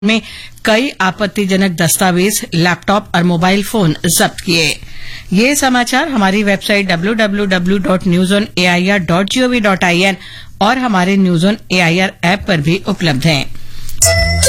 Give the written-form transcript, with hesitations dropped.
में कई आपत्तिजनक दस्तावेज, लैपटॉप और मोबाइल फोन जब्त किए। ये समाचार हमारी वेबसाइट www.newsonair.gov.in और हमारे न्यूज ऑन एआईआर ऐप पर भी उपलब्ध हैं।